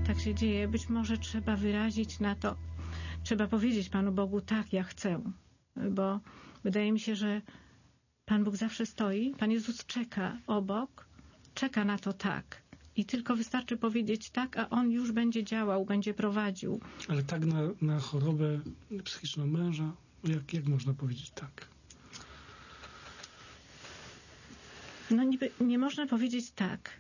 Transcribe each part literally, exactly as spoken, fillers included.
tak się dzieje. Być może trzeba wyrazić na to, trzeba powiedzieć Panu Bogu, tak, ja chcę. Bo wydaje mi się, że Pan Bóg zawsze stoi, Pan Jezus czeka obok, czeka na to tak. I tylko wystarczy powiedzieć tak, a On już będzie działał, będzie prowadził. Ale tak na, na chorobę psychiczną męża, jak, jak można powiedzieć tak? No niby nie można powiedzieć tak.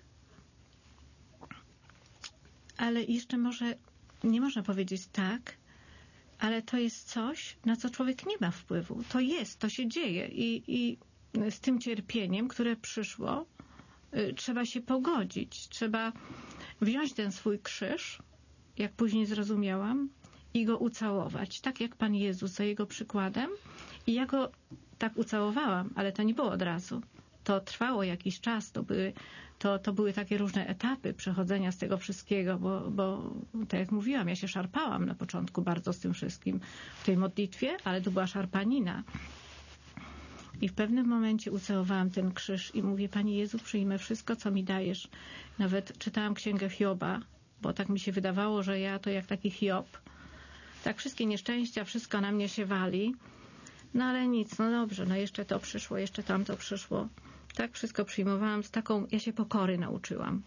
Ale jeszcze może nie można powiedzieć tak, ale to jest coś, na co człowiek nie ma wpływu. To jest, to się dzieje i, i z tym cierpieniem, które przyszło, y, trzeba się pogodzić. Trzeba wziąć ten swój krzyż, jak później zrozumiałam, i go ucałować. Tak jak Pan Jezus za Jego przykładem. I ja go tak ucałowałam, ale to nie było od razu. To trwało jakiś czas, to były, to, to były takie różne etapy przechodzenia z tego wszystkiego, bo, bo tak jak mówiłam, ja się szarpałam na początku bardzo z tym wszystkim w tej modlitwie, ale to była szarpanina. I w pewnym momencie ucałowałam ten krzyż i mówię, Panie Jezu, przyjmę wszystko, co mi dajesz. Nawet czytałam księgę Hioba, bo tak mi się wydawało, że ja to jak taki Hiob. Tak wszystkie nieszczęścia, wszystko na mnie się wali. No ale nic, no dobrze, no jeszcze to przyszło, jeszcze tamto przyszło. Tak wszystko przyjmowałam z taką, ja się pokory nauczyłam.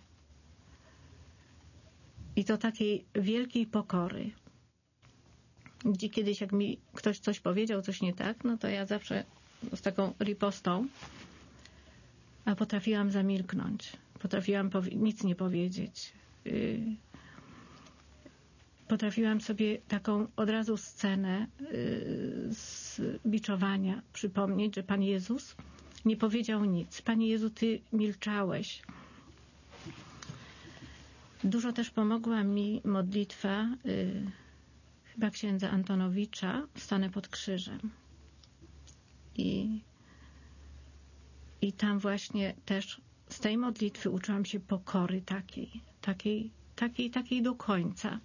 I to takiej wielkiej pokory. Gdzie kiedyś jak mi ktoś coś powiedział, coś nie tak, no to ja zawsze z taką ripostą, a potrafiłam zamilknąć. Potrafiłam powie- nic nie powiedzieć. Yy, Potrafiłam sobie taką od razu scenę yy, z biczowania przypomnieć, że Pan Jezus nie powiedział nic. Panie Jezu, Ty milczałeś. Dużo też pomogła mi modlitwa yy, chyba księdza Antonowicza, Stanę pod krzyżem. I, I tam właśnie też z tej modlitwy uczyłam się pokory takiej, takiej, takiej, takiej do końca.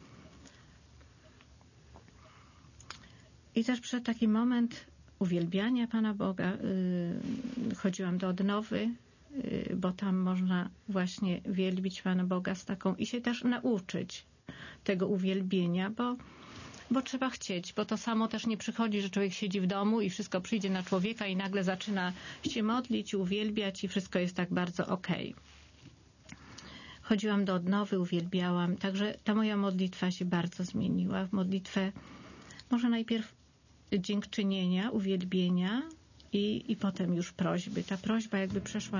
I też przed taki moment uwielbiania Pana Boga yy, chodziłam do odnowy, yy, bo tam można właśnie wielbić Pana Boga z taką i się też nauczyć tego uwielbienia, bo, bo trzeba chcieć, bo to samo też nie przychodzi, że człowiek siedzi w domu i wszystko przyjdzie na człowieka i nagle zaczyna się modlić, uwielbiać i wszystko jest tak bardzo okej. Chodziłam do odnowy, uwielbiałam, także ta moja modlitwa się bardzo zmieniła w modlitwę może najpierw dziękczynienia, uwielbienia i, i potem już prośby. Ta prośba jakby przeszła